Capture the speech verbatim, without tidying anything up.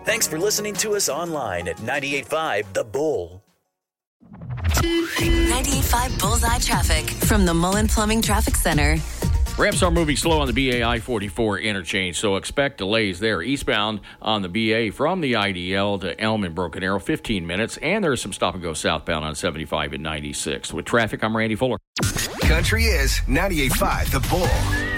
Thanks for listening to us online at ninety-eight point five The Bull. ninety-eight point five Bullseye Traffic from the Mullen Plumbing Traffic Center. Ramps are moving slow on the B A I forty-four interchange, so expect delays there. Eastbound on the B A from the I D L to Elm and Broken Arrow, fifteen minutes, and there's some stop-and-go southbound on seventy-five and ninety-six. With traffic, I'm Randy Fuller. Country is ninety-eight point five The Bull.